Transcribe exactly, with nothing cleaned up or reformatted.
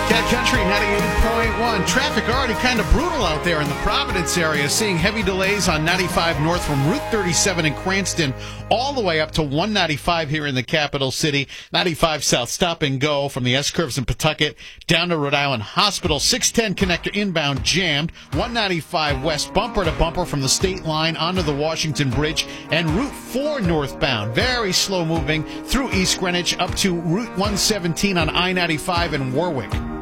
Cat Country ninety-eight point one. Traffic already kind of brutal out there in the Providence area. Seeing heavy delays on ninety-five north from Route thirty-seven in Cranston all the way up to one ninety-five here in the capital city. ninety-five south stop and go from the S-curves in Pawtucket down to Rhode Island Hospital. six ten connector inbound jammed. one ninety-five west bumper to bumper from the state line onto the Washington Bridge. And Route four northbound. Very slow moving through East Greenwich up to Route one seventeen on I ninety-five in Warwick.